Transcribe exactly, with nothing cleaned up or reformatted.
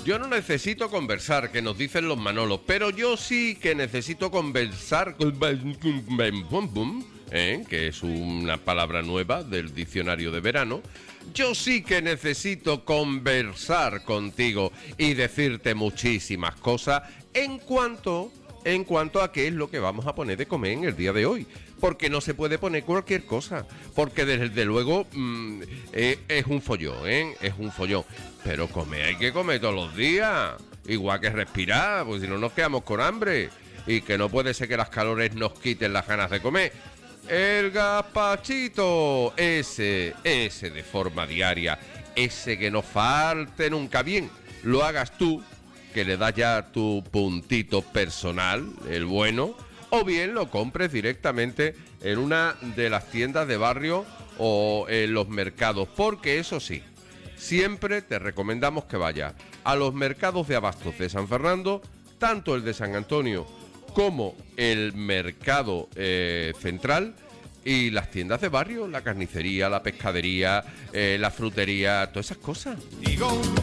Yo no necesito conversar, que nos dicen los Manolos, pero yo sí que necesito conversar, ¿eh? Que es una palabra nueva del diccionario de verano. Yo sí que necesito conversar contigo y decirte muchísimas cosas en cuanto, en cuanto a qué es lo que vamos a poner de comer en el día de hoy. Porque no se puede poner cualquier cosa. Porque desde luego mmm, eh, es un follón, ¿eh? Es un follón. Pero comer hay que comer todos los días. Igual que respirar, porque si no nos quedamos con hambre. Y que no puede ser que las calores nos quiten las ganas de comer. El gazpachito, ese, ese de forma diaria, ese que no falte nunca. Bien, lo hagas tú, que le das ya tu puntito personal, el bueno, o bien lo compres directamente en una de las tiendas de barrio o en los mercados, porque eso sí, siempre te recomendamos que vayas a los mercados de abastos de San Fernando, tanto el de San Antonio como el mercado eh, central y las tiendas de barrio, la carnicería, la pescadería, eh, la frutería, todas esas cosas.